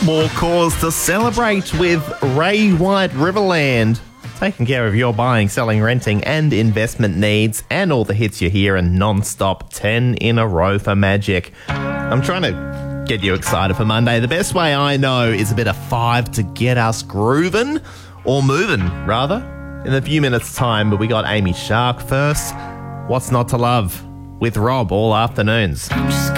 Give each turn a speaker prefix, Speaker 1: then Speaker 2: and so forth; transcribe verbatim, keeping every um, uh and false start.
Speaker 1: more cause to celebrate with Ray White Riverland. Taking care of your buying, selling, renting and investment needs, and all the hits you hear in non-stop ten in a row for Magic. I'm trying to get you excited for Monday. The best way I know is a bit of five to get us grooving, or moving, rather, in a few minutes' time. But we got Amy Shark first. What's Not to Love with Rob all afternoons.